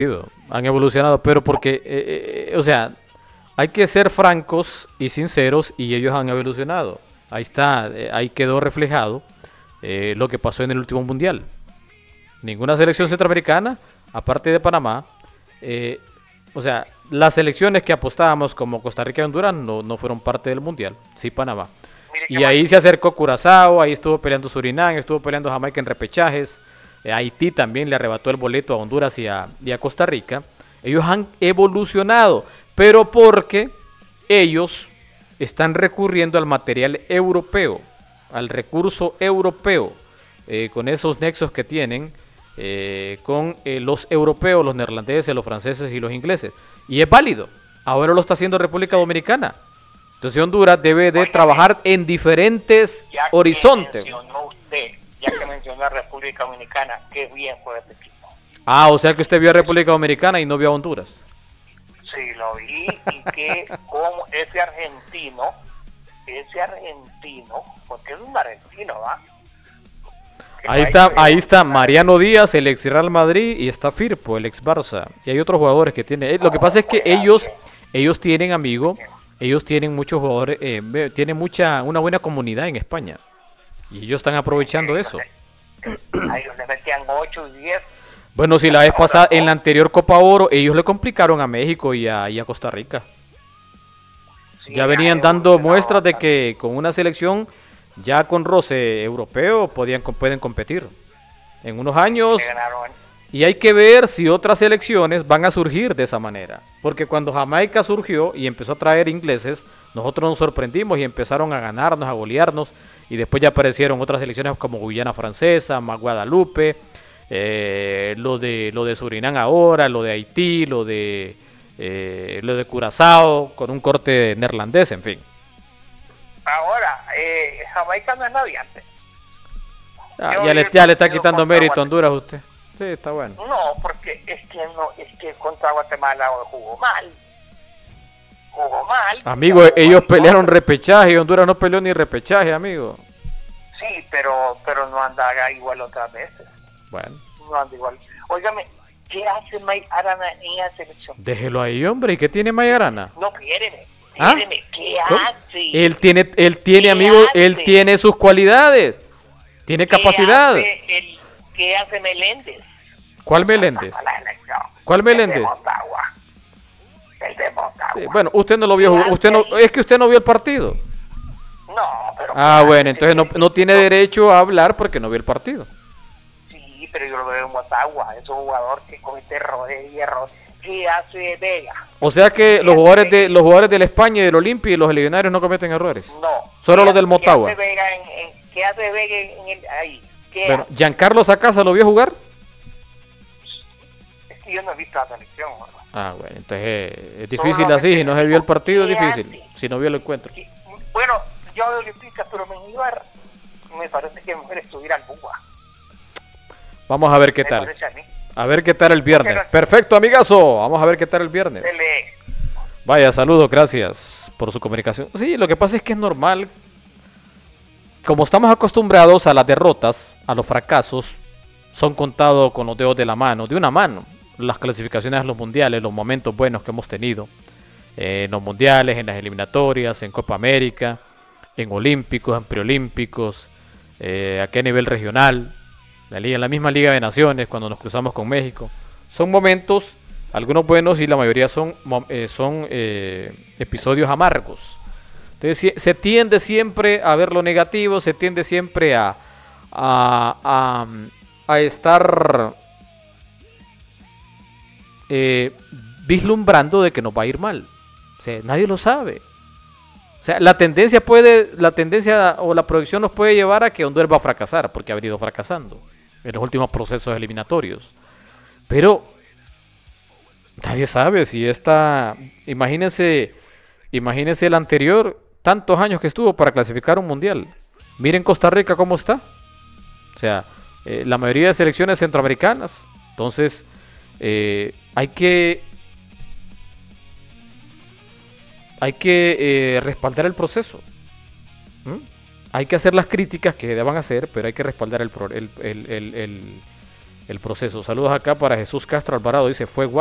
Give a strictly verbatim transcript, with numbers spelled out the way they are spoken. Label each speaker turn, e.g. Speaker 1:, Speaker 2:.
Speaker 1: Han evolucionado, pero porque, eh, eh, o sea, hay que ser francos y sinceros y ellos han evolucionado. Ahí está, eh, ahí quedó reflejado eh, lo que pasó en el último mundial. Ninguna selección centroamericana, aparte de Panamá, eh, o sea, las selecciones que apostábamos como Costa Rica y Honduras no, no fueron parte del mundial, sí Panamá. Y ahí se acercó Curazao, ahí estuvo peleando Surinam, estuvo peleando Jamaica en repechajes. Eh, Haití también le arrebató el boleto a Honduras y a, y a Costa Rica. Ellos han evolucionado, pero porque ellos están recurriendo al material europeo, al recurso europeo, eh, con esos nexos que tienen eh, con eh, los europeos, los neerlandeses, los franceses y los ingleses. Y es válido. Ahora lo está haciendo República Dominicana. Entonces Honduras debe de trabajar en diferentes
Speaker 2: ya que
Speaker 1: horizontes.
Speaker 2: Mencionó usted, ya que mencionó a República Dominicana, qué bien fue este equipo.
Speaker 1: Ah, o sea que usted vio a República Dominicana y no vio a Honduras.
Speaker 2: Sí, lo vi y que como ese argentino, ese argentino, porque es un argentino, ¿va? Que
Speaker 1: Ahí
Speaker 2: no
Speaker 1: está,
Speaker 2: hay-
Speaker 1: ahí está Mariano Díaz, el ex Real Madrid, y está Firpo, el ex Barça. Y hay otros jugadores que tienen. eh, Lo que pasa es que ellos, ellos tienen, amigo, ellos tienen muchos jugadores, eh, ve- tienen mucha, una buena comunidad en España. Y ellos están aprovechando eso.
Speaker 2: A ellos le metían ocho y diez.
Speaker 1: Bueno, si la vez pasada, en la anterior Copa Oro, ellos le complicaron a México y a, y a Costa Rica.
Speaker 2: Sí,
Speaker 1: Ya
Speaker 2: ha
Speaker 1: venían dando
Speaker 2: evolucionado
Speaker 1: muestras de
Speaker 2: bastante.
Speaker 1: que con una selección ya con roce europeo podían, pueden competir. En unos años.
Speaker 2: Le ganaron.
Speaker 1: Y hay que ver si otras selecciones van a surgir de esa manera. Porque cuando Jamaica surgió y empezó a traer ingleses, nosotros nos sorprendimos y empezaron a ganarnos, a golearnos. Y después ya aparecieron otras selecciones como Guyana Francesa, más Guadalupe, eh, lo de lo de Surinam ahora, lo de Haití, lo de eh, lo de Curazao, con un corte neerlandés, en fin.
Speaker 2: Ahora, eh, Jamaica no es radiante.
Speaker 1: Ah,
Speaker 2: Yo
Speaker 1: ya,
Speaker 2: vi
Speaker 1: le,
Speaker 2: el
Speaker 1: ya le está
Speaker 2: partido
Speaker 1: quitando
Speaker 2: contra
Speaker 1: mérito a
Speaker 2: Guatemala.
Speaker 1: Honduras a usted. Sí, está bueno.
Speaker 2: No, porque es que no, es que contra Guatemala jugó mal. Jugó mal.
Speaker 1: Amigo,
Speaker 2: Jugó
Speaker 1: ellos
Speaker 2: mal.
Speaker 1: pelearon repechaje y Honduras no peleó ni repechaje, amigo.
Speaker 2: Sí, pero, pero no anda igual otras veces.
Speaker 1: Bueno,
Speaker 2: No anda igual. Óigame, ¿qué hace Mike Arana en la selección?
Speaker 1: déjelo ahí, hombre. ¿Y qué tiene Mayarana?
Speaker 2: No, espéreme.
Speaker 1: ¿Ah?
Speaker 2: Espéreme, ¿qué
Speaker 1: ¿Cómo?
Speaker 2: hace?
Speaker 1: Él tiene, él tiene,
Speaker 2: ¿Qué
Speaker 1: amigo, él
Speaker 2: hace?
Speaker 1: tiene sus cualidades. Tiene
Speaker 2: ¿Qué
Speaker 1: capacidad.
Speaker 2: hace el- ¿Qué hace Meléndez?
Speaker 1: ¿Cuál Meléndez?
Speaker 2: A la elección.
Speaker 1: ¿Cuál Meléndez?
Speaker 2: El de Motagua. El de Motagua.
Speaker 1: Sí, bueno, usted no lo vio
Speaker 2: ¿Qué
Speaker 1: jugar. Usted no,
Speaker 2: hace?
Speaker 1: es que usted no vio el partido.
Speaker 2: No, pero...
Speaker 1: Ah,
Speaker 2: ¿qué
Speaker 1: bueno,
Speaker 2: hace?
Speaker 1: entonces no, no tiene derecho a hablar porque no vio el partido.
Speaker 2: Sí, pero yo lo veo en Motagua. Es un jugador que comete errores y errores. ¿Qué hace Vega?
Speaker 1: O sea que los jugadores de los jugadores de la España y del Olimpia y los legionarios no cometen errores.
Speaker 2: No.
Speaker 1: Solo
Speaker 2: ¿Qué
Speaker 1: los del
Speaker 2: hace-
Speaker 1: Motagua.
Speaker 2: ¿Qué hace Vega en, en- ¿qué hace Vega en el, ahí? ¿Qué
Speaker 1: Bueno,
Speaker 2: hace?
Speaker 1: Giancarlo Sacasa lo vio jugar.
Speaker 2: Es que yo no he visto la selección, ¿verdad?
Speaker 1: Ah, bueno, entonces eh, es difícil así. Si no se vio el partido, es difícil. Si no vio el encuentro.
Speaker 2: Sí, bueno, yo veo Olimpista, pero Mengíbar me parece que mejor estuviera al Buga.
Speaker 1: Vamos a ver qué
Speaker 2: Me
Speaker 1: tal.
Speaker 2: parece a mí.
Speaker 1: A ver qué tal el viernes.
Speaker 2: gracias.
Speaker 1: Perfecto, amigazo. Vamos a ver qué tal el viernes.
Speaker 2: Dele.
Speaker 1: Vaya, saludos, gracias por su comunicación. Sí, lo que pasa es que es normal. Como estamos acostumbrados a las derrotas, a los fracasos, son contados con los dedos de la mano, de una mano. Las clasificaciones a los mundiales, los momentos buenos que hemos tenido. eh, en los mundiales, en las eliminatorias, en Copa América, en Olímpicos, en Preolímpicos, eh, aquí a nivel regional, la, liga, la misma Liga de Naciones, cuando nos cruzamos con México. Son momentos, algunos buenos y la mayoría son, mo- eh, son eh, episodios amargos. Entonces si- se tiende siempre a ver lo negativo, se tiende siempre a, a, a, a estar eh, vislumbrando de que nos va a ir mal. O sea, nadie lo sabe. O sea, la tendencia puede, la tendencia o la proyección nos puede llevar a que Honduras va a fracasar, porque ha venido fracasando en los últimos procesos eliminatorios. Pero nadie sabe si esta, imagínense, imagínense el anterior, tantos años que estuvo para clasificar un mundial. Miren Costa Rica cómo está. O sea, eh, la mayoría de selecciones centroamericanas. Entonces, eh, hay que hay que eh, respaldar el proceso. ¿Mm? Hay que hacer las críticas que deban hacer, pero hay que respaldar el, pro- el, el, el, el, el proceso. Saludos acá para Jesús Castro Alvarado, dice, fue